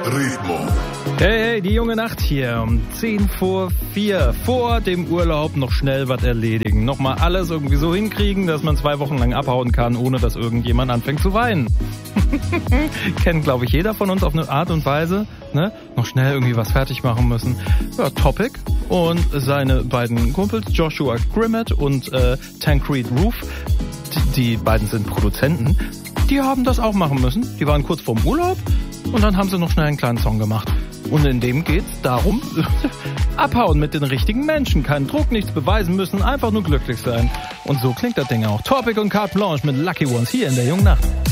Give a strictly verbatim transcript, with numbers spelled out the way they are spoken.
Ritmo. Hey, hey, die junge Nacht hier um zehn vor vier. Vor dem Urlaub noch schnell was erledigen. Nochmal alles irgendwie so hinkriegen, dass man zwei Wochen lang abhauen kann, ohne dass irgendjemand anfängt zu weinen. Kennt, glaube ich, jeder von uns auf eine Art und Weise. Ne? Noch schnell irgendwie was fertig machen müssen. Ja, Topic und seine beiden Kumpels Joshua Grimmett und äh, Tancred Roof, die, die beiden sind Produzenten, die haben das auch machen müssen. Die waren kurz vorm Urlaub und dann haben sie noch schnell einen kleinen Song gemacht. Und in dem geht's darum, abhauen mit den richtigen Menschen. Keinen Druck, nichts beweisen müssen, einfach nur glücklich sein. Und so klingt das Ding auch. Topic und Carte Blanche mit Lucky Ones hier in der jungen Nacht.